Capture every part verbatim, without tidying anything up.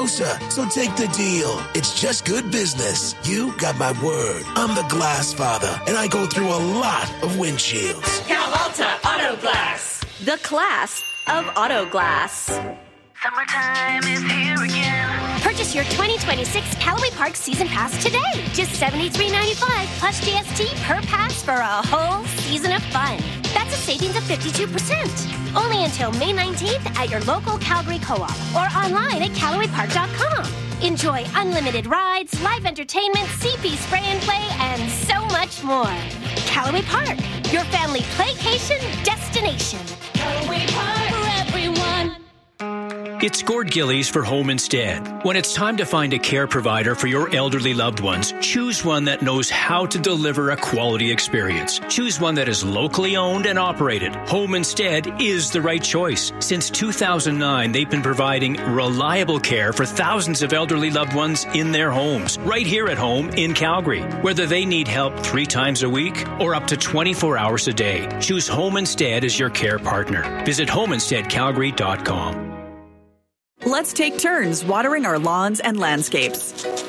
closer, so take the deal. It's just good business. You got my word. I'm the glass father, and I go through a lot of windshields. Cal Alta Auto Glass. The class of auto glass. Summertime is here again. Purchase your twenty twenty-six Callaway Park Season Pass today. Just seventy-three ninety-five plus G S T per pass for a whole season of fun. That's a savings of fifty-two percent. Only until May nineteenth at your local Calgary Co-op or online at Callaway Park dot com. Enjoy unlimited rides, live entertainment, C P spray and play, and so much more. Callaway Park, your family playcation destination. Callaway Park for everyone. It's Gord Gillies for Home Instead. When it's time to find a care provider for your elderly loved ones, choose one that knows how to deliver a quality experience. Choose one that is locally owned and operated. Home Instead is the right choice. Since two thousand nine, they've been providing reliable care for thousands of elderly loved ones in their homes, right here at home in Calgary. Whether they need help three times a week or up to twenty-four hours a day, choose Home Instead as your care partner. Visit home instead calgary dot com. Let's take turns watering our lawns and landscapes.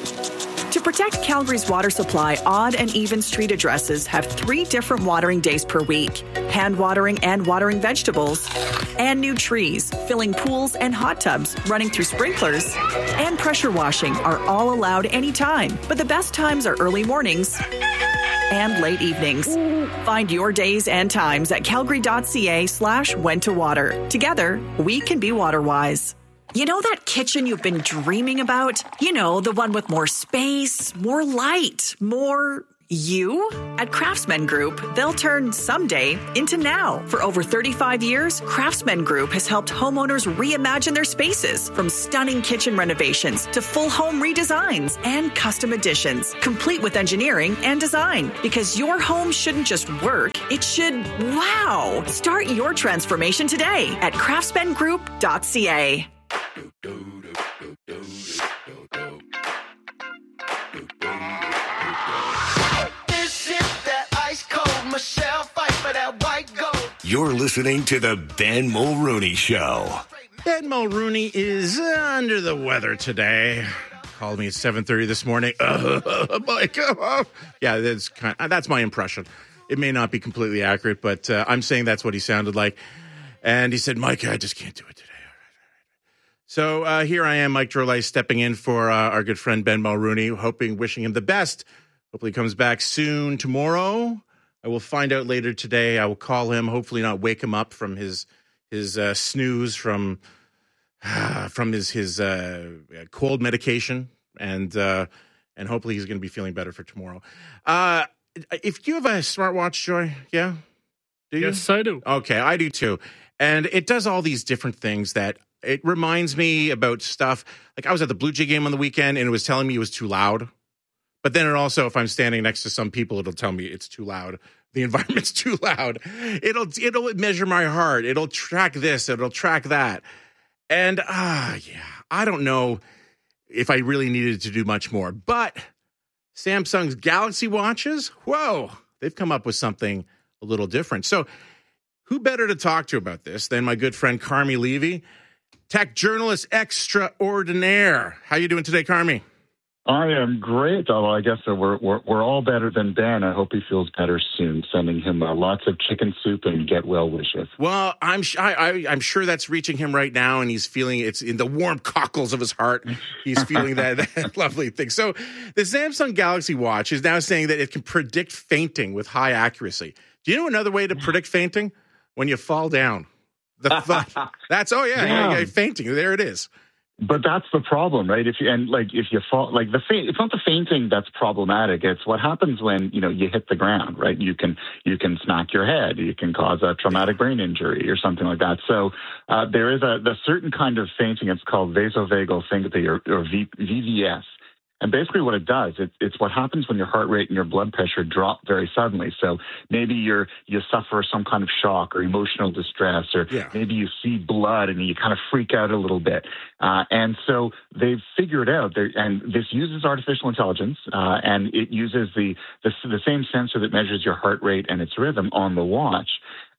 To protect Calgary's water supply, odd and even street addresses have three different watering days per week. Hand watering and watering vegetables, and new trees, filling pools and hot tubs, running through sprinklers, and pressure washing are all allowed anytime. But the best times are early mornings and late evenings. Find your days and times at calgary.ca slash when to water. Together, we can be water wise. You know that kitchen you've been dreaming about? You know, the one with more space, more light, more you? At Craftsman Group, they'll turn someday into now. For over thirty-five years, Craftsman Group has helped homeowners reimagine their spaces, from stunning kitchen renovations to full home redesigns and custom additions, complete with engineering and design. Because your home shouldn't just work, it should wow. Start your transformation today at craftsman group dot c a. This is that ice cold Michelle fight for that white gold. You're listening to the Ben Mulrooney Show. Ben Mulrooney is under the weather today. Called me at seven thirty this morning. Uh, Mike, uh, yeah, that's kind of, that's my impression. It may not be completely accurate, but uh, I'm saying that's what he sounded like. And he said, Mike, I just can't do it today. So uh, here I am, Mike Drolet, stepping in for uh, our good friend Ben Mulrooney, hoping, wishing him the best. Hopefully he comes back soon tomorrow. I will find out later today. I will call him, hopefully not wake him up from his his uh, snooze from uh, from his his uh, cold medication, and uh, and hopefully he's going to be feeling better for tomorrow. Uh, if you have a smartwatch, Joy, yeah, do you? Yes, I do. Okay, I do too, and it does all these different things that. It reminds me about stuff, like I was at the Blue Jay game on the weekend and it was telling me it was too loud. But then it also, if I'm standing next to some people, it'll tell me it's too loud. The environment's too loud. It'll it'll measure my heart. It'll track this. It'll track that. And, ah, uh, yeah, I don't know if I really needed to do much more. But Samsung's Galaxy watches, whoa, they've come up with something a little different. So who better to talk to about this than my good friend Carmi Levy, tech journalist extraordinaire. How you doing today, Carmi? I am great. Although I guess that we're, we're we're all better than Ben. I hope he feels better soon. Sending him uh, lots of chicken soup and get well wishes. Well, I'm sh- I, I, I'm sure that's reaching him right now, and he's feeling it's in the warm cockles of his heart. He's feeling that, that lovely thing. So, the Samsung Galaxy Watch is now saying that it can predict fainting with high accuracy. Do you know another way to predict fainting? When you fall down. The th- that's oh yeah, yeah. yeah, fainting. There it is. But that's the problem, right? If you and like if you fall, like the faint, it's not the fainting that's problematic. It's what happens when you know you hit the ground, right? You can you can smack your head, you can cause a traumatic brain injury or something like that. So uh, there is a the certain kind of fainting. It's called vasovagal syncope or, or v, VVS. And basically what it does, it, it's what happens when your heart rate and your blood pressure drop very suddenly. So maybe you're, you suffer some kind of shock or emotional distress, or yeah. maybe you see blood and you kind of freak out a little bit. Uh, and so they've figured out, and this uses artificial intelligence, uh, and it uses the, the the same sensor that measures your heart rate and its rhythm on the watch.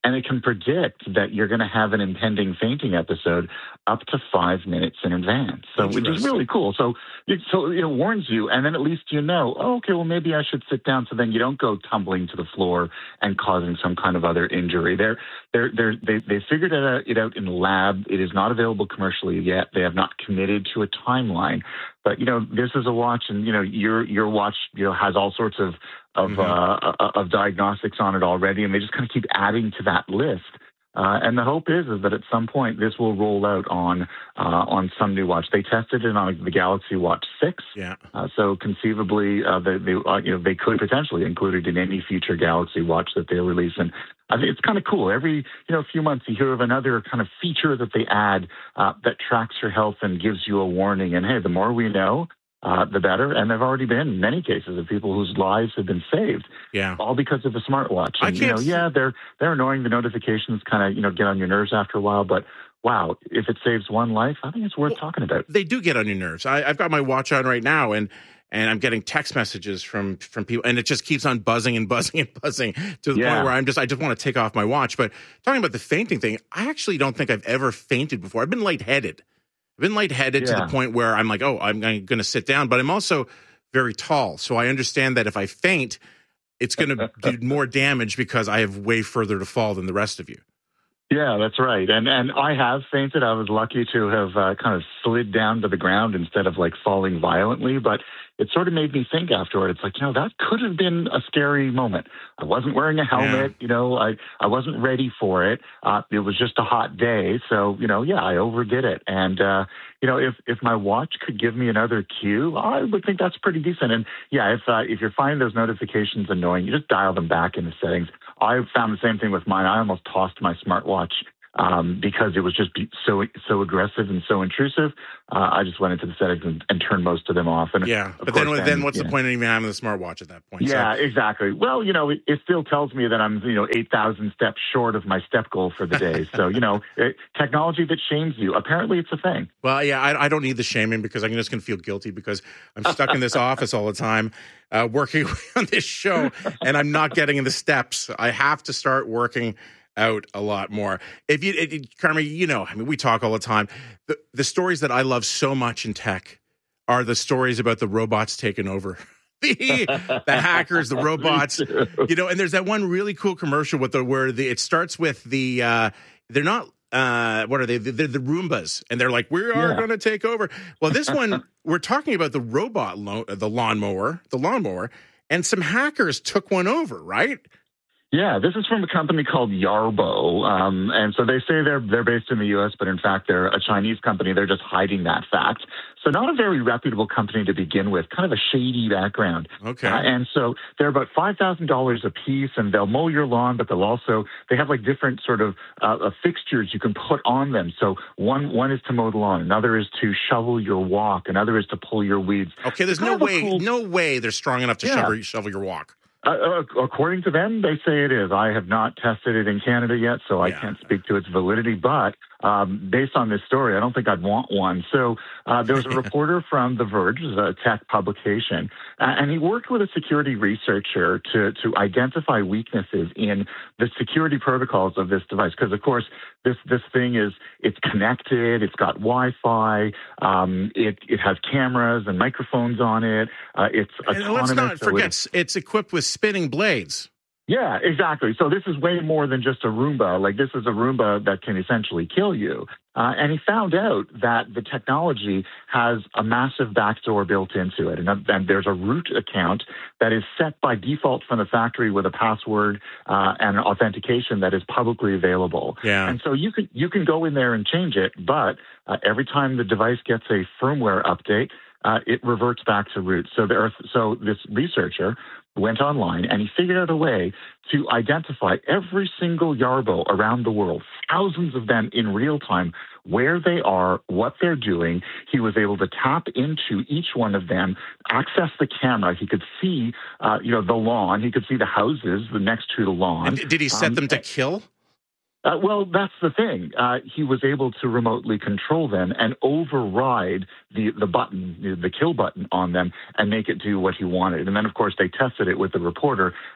and it can predict that you're going to have an impending fainting episode up to five minutes in advance. So, which is really cool. So, it, so it warns you, and then at least you know, oh, okay, well, maybe I should sit down. So then you don't go tumbling to the floor and causing some kind of other injury. They're, they're, they're, they they figured it out, it out in the lab. It is not available commercially yet. They have not committed to a timeline. But, you know, this is a watch, and, you know, your your watch, you know, has all sorts of of, mm-hmm. uh, of diagnostics on it already, and they just kind of keep adding to that list. Uh, and the hope is is that at some point this will roll out on uh, on some new watch. They tested it on the Galaxy Watch six, yeah. Uh, so conceivably uh, they they, uh, you know, they could potentially include it in any future Galaxy Watch that they release. And I think it's kind of cool. Every you know few months you hear of another kind of feature that they add uh, that tracks your health and gives you a warning. And hey, the more we know, Uh, the better. And there have already been many cases of people whose lives have been saved, yeah, all because of a smartwatch. And, I can't you know, yeah, they're they're annoying. The notifications kind of you know get on your nerves after a while, but wow, if it saves one life, I think it's worth well, talking about. They do get on your nerves. I, I've got my watch on right now, and and I'm getting text messages from from people, and it just keeps on buzzing and buzzing and buzzing to the yeah. point where I'm just I just want to take off my watch. But talking about the fainting thing, I actually don't think I've ever fainted before. I've been lightheaded. I've been lightheaded yeah. to the point where I'm like, oh, I'm going to sit down. But I'm also very tall. So I understand that if I faint, it's going to do more damage because I have way further to fall than the rest of you. Yeah, that's right. And and I have fainted. I was lucky to have uh, kind of slid down to the ground instead of like falling violently. But it sort of made me think afterward. It's like, you know, that could have been a scary moment. I wasn't wearing a helmet. Yeah. You know, I, I wasn't ready for it. Uh, it was just a hot day. So, you know, yeah, I overdid it. And, uh, you know, if, if my watch could give me another cue, I would think that's pretty decent. And yeah, if uh, if you're finding those notifications annoying, you just dial them back in the settings. I found the same thing with mine. I almost tossed my smartwatch um, because it was just so so aggressive and so intrusive. Uh, I just went into the settings and, and turned most of them off. And yeah, but then, then, then what's the know, point of even having the smartwatch at that point? Yeah, so. exactly. Well, you know, it, it still tells me that I'm, you know, eight thousand steps short of my step goal for the day. So, you know, it, technology that shames you, apparently it's a thing. Well, yeah, I, I don't need the shaming because I'm just going to feel guilty because I'm stuck in this office all the time uh, working on this show, and I'm not getting in the steps. I have to start working out a lot more. If you, it, it, Carmen, you know, I mean, we talk all the time. The, the stories that I love so much in tech are the stories about the robots taking over. the, the hackers, the robots, you know, and there's that one really cool commercial with the, where the, it starts with the, uh, they're not, uh, what are they? They're the Roombas, and they're like, we are yeah. going to take over. Well, this one, we're talking about the robot, lo- the lawnmower, the lawnmower, and some hackers took one over, right? Yeah, this is from a company called Yarbo, um, and so they say they're they're based in the U S, but in fact they're a Chinese company. They're just hiding that fact. So not a very reputable company to begin with, kind of a shady background. Okay. Uh, and so they're about five thousand dollars a piece, and they'll mow your lawn, but they'll also, they have like different sort of uh, uh, fixtures you can put on them. So one one is to mow the lawn, another is to shovel your walk, another is to pull your weeds. Okay, there's no way, cool... no way they're strong enough to yeah. shovel, shovel your walk. Uh, according to them, they say it is. I have not tested it in Canada yet, so I yeah. can't speak to its validity. But um, based on this story, I don't think I'd want one. So uh, there was a reporter from The Verge, a tech publication, uh, and he worked with a security researcher to to identify weaknesses in the security protocols of this device. Because, of course, this this thing is it's connected, it's got Wi-Fi, um, it it has cameras and microphones on it. Uh, it's autonomous. And let's not so forget, it's, it's equipped with spinning blades. Yeah, exactly. So this is way more than just a Roomba. Like, this is a Roomba that can essentially kill you. Uh, and he found out that the technology has a massive backdoor built into it. And, and there's a root account that is set by default from the factory with a password uh, and authentication that is publicly available. Yeah. And so you can, you can go in there and change it, but uh, every time the device gets a firmware update, uh, it reverts back to root. So there are, so this researcher went online and he figured out a way to identify every single Yarbo around the world, thousands of them in real time, where they are, what they're doing. He was able to tap into each one of them, access the camera. He could see, uh, you know, the lawn. He could see the houses the next to the lawn. And did he set um, them to kill? Uh, well, that's the thing. Uh, he was able to remotely control them and override the, the button, the kill button on them, and make it do what he wanted. And then, of course, they tested it with the reporter.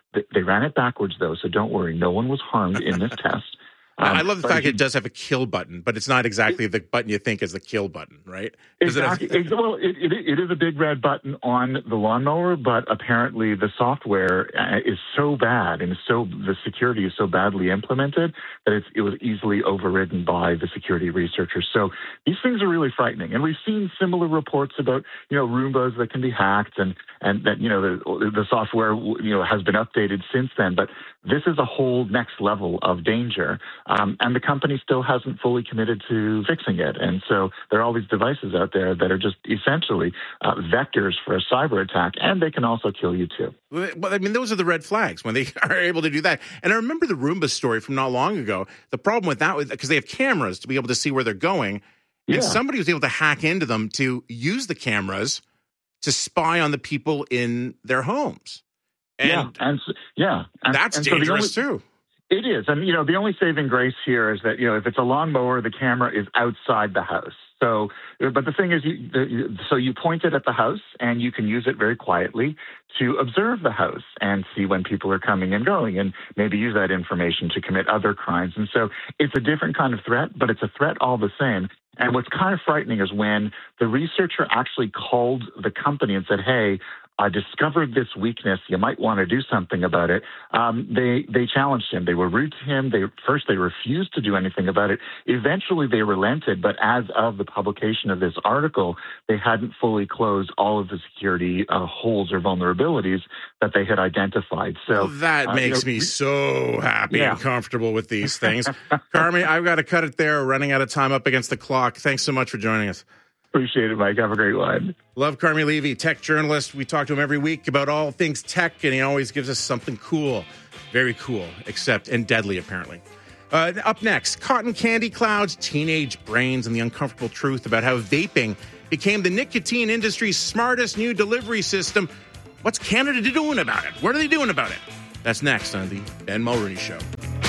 They, they ran it backwards, though, so don't worry. No one was harmed in this test. Um, I love the fact it does have a kill button, but it's not exactly the button you think is the kill button, right? Does Exactly. It have- well, it, it, it is a big red button on the lawnmower, but apparently the software is so bad and so the security is so badly implemented that it's, it was easily overridden by the security researchers. So these things are really frightening, and we've seen similar reports about you know Roombas that can be hacked, and and that you know the the software you know has been updated since then, but this is a whole next level of danger. Um, and the company still hasn't fully committed to fixing it. And so there are all these devices out there that are just essentially uh, vectors for a cyber attack, and they can also kill you too. Well, I mean, those are the red flags when they are able to do that. And I remember the Roomba story from not long ago. The problem with that was because they have cameras to be able to see where they're going. And Yeah. somebody was able to hack into them to use the cameras to spy on the people in their homes. And yeah, and so, yeah, and, that's and so the dangerous only- too. It is. And, you know, the only saving grace here is that, you know, if it's a lawnmower, the camera is outside the house. So, but the thing is, you, the, so you point it at the house and you can use it very quietly to observe the house and see when people are coming and going and maybe use that information to commit other crimes. And so it's a different kind of threat, but it's a threat all the same. And what's kind of frightening is when the researcher actually called the company and said, hey, I discovered this weakness. You might want to do something about it. Um, they they challenged him. They were rude to him. They first they refused to do anything about it. Eventually they relented. But as of the publication of this article, they hadn't fully closed all of the security uh, holes or vulnerabilities that they had identified. So Well, that uh, makes you know, me so happy Yeah. and comfortable with these things. Carmi, I've got to cut it there. We're running out of time, up against the clock. Thanks so much for joining us. Appreciate it, Mike. Have a great one. Love Carmi Levy, tech journalist. We talk to him every week about all things tech, and he always gives us something cool. Very cool, except, and deadly, apparently. Uh, up next, cotton candy clouds, teenage brains, and the uncomfortable truth about how vaping became the nicotine industry's smartest new delivery system. What's Canada doing about it? What are they doing about it? That's next on the Ben Mulroney Show.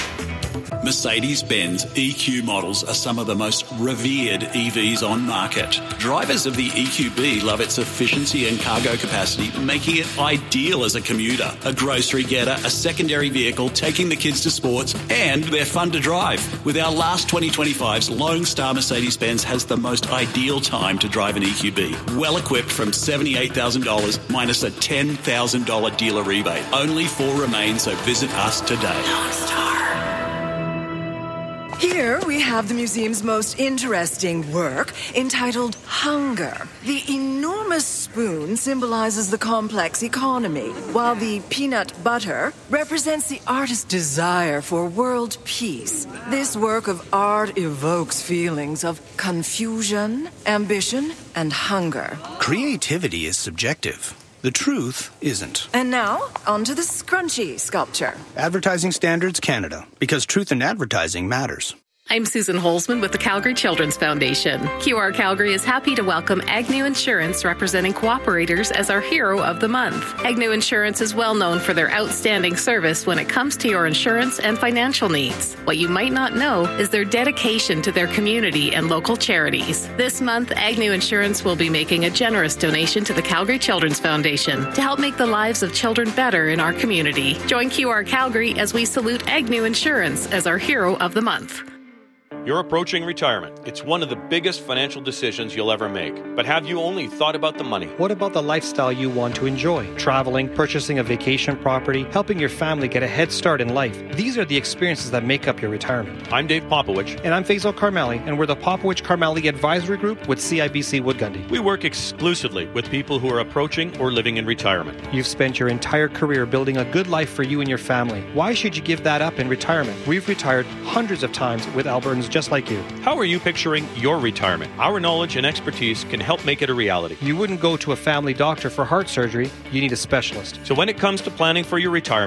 Mercedes-Benz E Q models are some of the most revered E Vs on market. Drivers of the E Q B love its efficiency and cargo capacity, making it ideal as a commuter, a grocery getter, a secondary vehicle, taking the kids to sports, and they're fun to drive. With our last twenty twenty-fives, Lone Star Mercedes-Benz has the most ideal time to drive an E Q B. Well equipped from seventy-eight thousand dollars minus a ten thousand dollars dealer rebate. Only four remain, so visit us today. Lone Star. Here we have the museum's most interesting work, entitled Hunger. The enormous spoon symbolizes the complex economy, while the peanut butter represents the artist's desire for world peace. This work of art evokes feelings of confusion, ambition, and hunger. Creativity is subjective. The truth isn't. And now, onto the scrunchy sculpture. Advertising Standards Canada, because truth in advertising matters. I'm Susan Holzman with the Calgary Children's Foundation. Q R Calgary is happy to welcome Agnew Insurance, representing cooperators, as our Hero of the Month. Agnew Insurance is well known for their outstanding service when it comes to your insurance and financial needs. What you might not know is their dedication to their community and local charities. This month, Agnew Insurance will be making a generous donation to the Calgary Children's Foundation to help make the lives of children better in our community. Join Q R Calgary as we salute Agnew Insurance as our Hero of the Month. You're approaching retirement. It's one of the biggest financial decisions you'll ever make. But have you only thought about the money? What about the lifestyle you want to enjoy? Traveling, purchasing a vacation property, helping your family get a head start in life. These are the experiences that make up your retirement. I'm Dave Popowich. And I'm Faisal Karmali, and we're the Popowich Karmali Advisory Group with C I B C Wood Gundy. We work exclusively with people who are approaching or living in retirement. You've spent your entire career building a good life for you and your family. Why should you give that up in retirement? We've retired hundreds of times with Albertans just like you. How are you picturing your retirement? Our knowledge and expertise can help make it a reality. You wouldn't go to a family doctor for heart surgery. You need a specialist. So when it comes to planning for your retirement,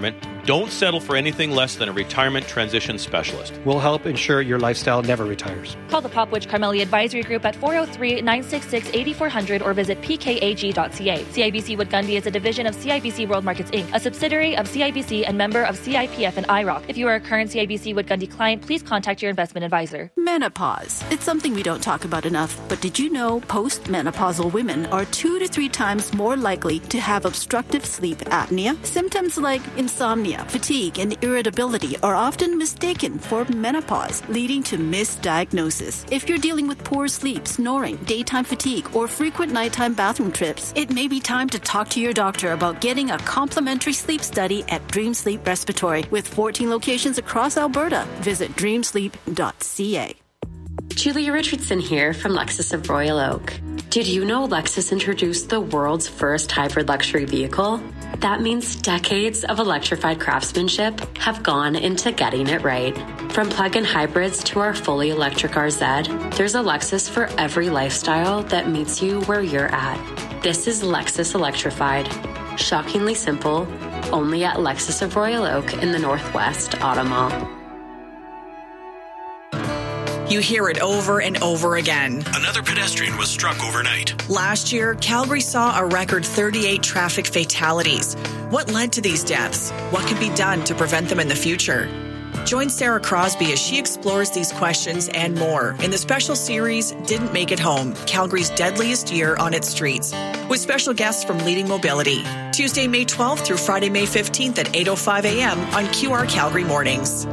Don't settle for anything less than a retirement transition specialist. We'll help ensure your lifestyle never retires. Call the Popwich Carmelia Advisory Group at four oh three, nine six six, eight four zero zero or visit p k a g dot c a. C I B C Wood Gundy is a division of C I B C World Markets Incorporated, a subsidiary of C I B C and member of C I P F and I R O C. If you are a current C I B C Wood Gundy client, please contact your investment advisor. Menopause. It's something we don't talk about enough, but did you know postmenopausal women are two to three times more likely to have obstructive sleep apnea? Symptoms like insomnia, fatigue, and irritability are often mistaken for menopause, leading to misdiagnosis. If you're dealing with poor sleep, snoring, daytime fatigue, or frequent nighttime bathroom trips, it may be time to talk to your doctor about getting a complimentary sleep study at Dream Sleep Respiratory. With fourteen locations across Alberta, visit dream sleep dot c a. Julia Richardson here from Lexus of Royal Oak. Did you know Lexus introduced the world's first hybrid luxury vehicle? That means decades of electrified craftsmanship have gone into getting it right. From plug-in hybrids to our fully electric R Z, there's a Lexus for every lifestyle that meets you where you're at. This is Lexus Electrified. Shockingly simple, only at Lexus of Royal Oak in the Northwest Auto Mall. You hear it over and over again. Another pedestrian was struck overnight. Last year, Calgary saw a record thirty-eight traffic fatalities. What led to these deaths? What can be done to prevent them in the future? Join Sarah Crosby as she explores these questions and more in the special series Didn't Make It Home, Calgary's Deadliest Year on Its Streets, with special guests from Leading Mobility. Tuesday, May twelfth through Friday, May fifteenth at eight oh five a.m. on Q R Calgary Mornings.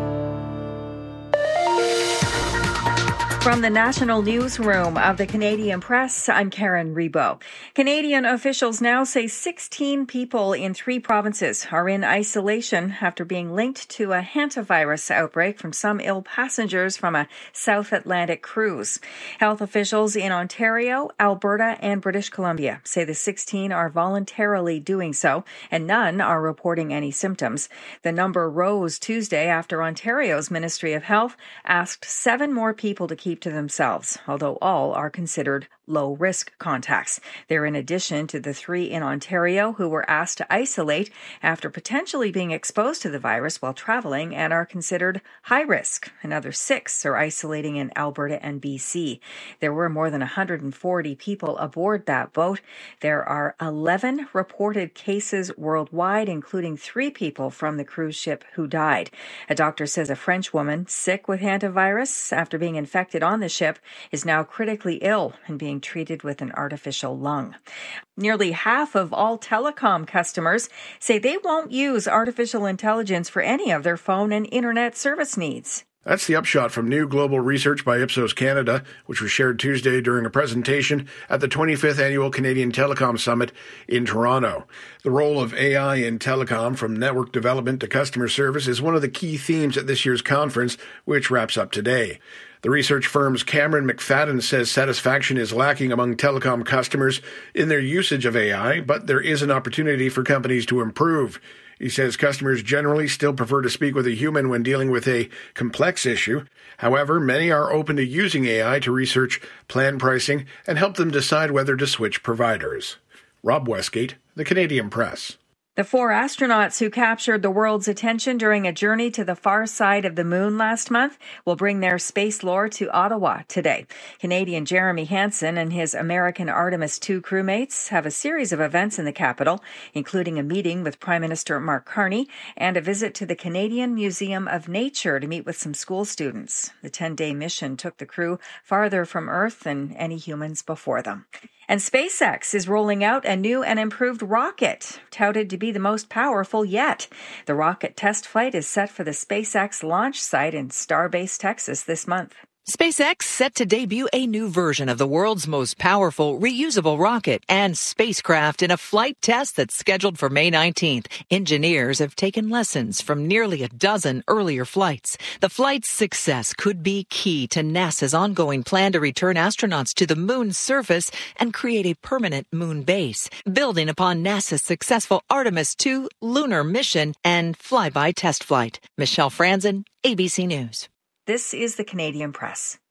From the National Newsroom of the Canadian Press, I'm Karen Rebo. Canadian officials now say sixteen people in three provinces are in isolation after being linked to a hantavirus outbreak from some ill passengers from a South Atlantic cruise. Health officials in Ontario, Alberta, and British Columbia say the sixteen are voluntarily doing so, and none are reporting any symptoms. The number rose Tuesday after Ontario's Ministry of Health asked seven more people to keep to themselves, although all are considered low-risk contacts. They're in addition to the three in Ontario who were asked to isolate after potentially being exposed to the virus while traveling and are considered high risk. Another six are isolating in Alberta and B C. There were more than one hundred forty people aboard that boat. There are eleven reported cases worldwide, including three people from the cruise ship who died. A doctor says a French woman sick with hantavirus after being infected on the ship is now critically ill and being treated with an artificial lung. Nearly half of all telecom customers say they won't use artificial intelligence for any of their phone and internet service needs. That's the upshot from new global research by Ipsos Canada, which was shared Tuesday during a presentation at the twenty-fifth Annual Canadian Telecom Summit in Toronto. The role of A I in telecom, from network development to customer service, is one of the key themes at this year's conference, which wraps up today. The research firm's Cameron McFadden says satisfaction is lacking among telecom customers in their usage of A I, but there is an opportunity for companies to improve. He says customers generally still prefer to speak with a human when dealing with a complex issue. However, many are open to using A I to research plan pricing and help them decide whether to switch providers. Rob Westgate, The Canadian Press. The four astronauts who captured the world's attention during a journey to the far side of the moon last month will bring their space lore to Ottawa today. Canadian Jeremy Hansen and his American Artemis two crewmates have a series of events in the capital, including a meeting with Prime Minister Mark Carney and a visit to the Canadian Museum of Nature to meet with some school students. The ten-day mission took the crew farther from Earth than any humans before them. And SpaceX is rolling out a new and improved rocket, touted to be the most powerful yet. The rocket test flight is set for the SpaceX launch site in Starbase, Texas this month. SpaceX set to debut a new version of the world's most powerful reusable rocket and spacecraft in a flight test that's scheduled for May nineteenth. Engineers have taken lessons from nearly a dozen earlier flights. The flight's success could be key to NASA's ongoing plan to return astronauts to the moon's surface and create a permanent moon base, building upon NASA's successful Artemis two lunar mission and flyby test flight. Michelle Franzen, A B C News. This is the Canadian Press.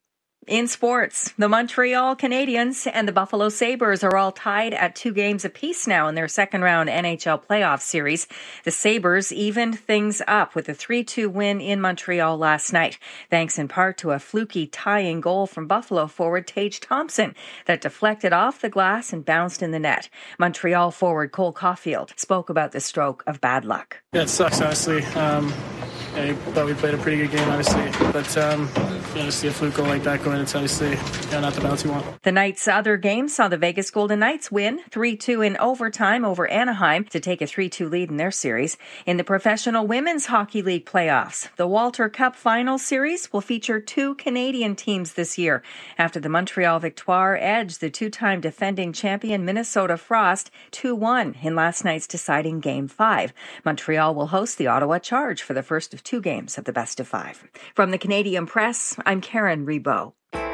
In sports, the Montreal Canadiens and the Buffalo Sabres are all tied at two games apiece now in their second-round N H L playoff series. The Sabres evened things up with a three two win in Montreal last night, thanks in part to a fluky tying goal from Buffalo forward Tage Thompson that deflected off the glass and bounced in the net. Montreal forward Cole Caulfield spoke about the stroke of bad luck. Yeah, it sucks, honestly. Um, I thought we played a pretty good game, obviously, but um, you know, to see a fluke goal like that go in, it's obviously you know, not the bounce you want. The night's other game saw the Vegas Golden Knights win three two in overtime over Anaheim to take a three two lead in their series. In the Professional Women's Hockey League playoffs, the Walter Cup Final Series will feature two Canadian teams this year after the Montreal Victoire edged the two-time defending champion Minnesota Frost two one in last night's deciding Game five. Montreal will host the Ottawa Charge for the first of two games of the best of five. From the Canadian Press, I'm Karen Rebo.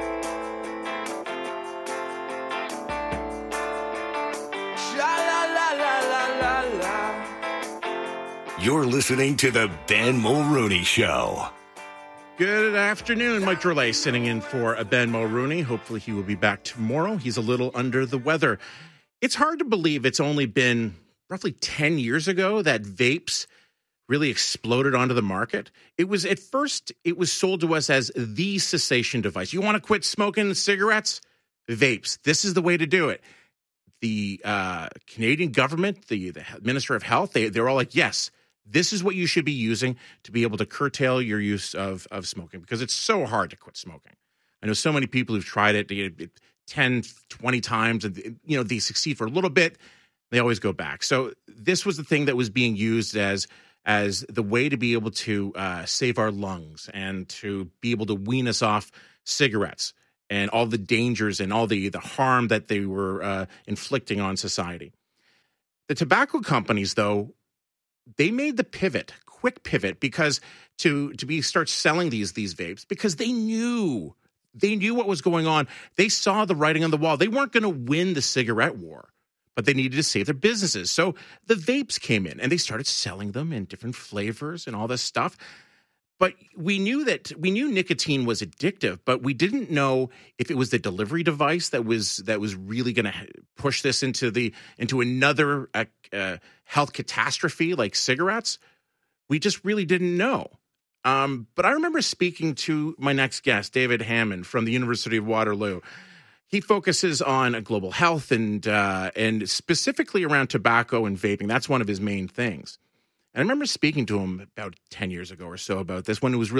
You're listening to the Ben Mulrooney Show. Good afternoon. Mike Drolet sitting in for Ben Mulrooney. Hopefully he will be back tomorrow. He's a little under the weather. It's hard to believe it's only been roughly ten years ago that vapes really exploded onto the market. It was at first, it was sold to us as the cessation device. You want to quit smoking cigarettes? Vapes. This is the way to do it. The uh, Canadian government, the, the Minister of Health, they, they're all like, yes, this is what you should be using to be able to curtail your use of, of smoking because it's so hard to quit smoking. I know so many people who've tried it, it, it ten, twenty times, and you know they succeed for a little bit. They always go back. So this was the thing that was being used as as the way to be able to uh, save our lungs and to be able to wean us off cigarettes and all the dangers and all the, the harm that they were uh, inflicting on society. The tobacco companies, though, they made the pivot, quick pivot, because to to be start selling these these vapes because they knew they knew what was going on. They saw the writing on the wall. They weren't going to win the cigarette war, but they needed to save their businesses. So the vapes came in and they started selling them in different flavors and all this stuff. But we knew that we knew nicotine was addictive, but we didn't know if it was the delivery device that was that was really going to push this into the into another uh, uh, health catastrophe like cigarettes. We just really didn't know. Um, but I remember speaking to my next guest, David Hammond from the University of Waterloo. He focuses on global health and uh, and specifically around tobacco and vaping. That's one of his main things. And I remember speaking to him about ten years ago or so about this when it was really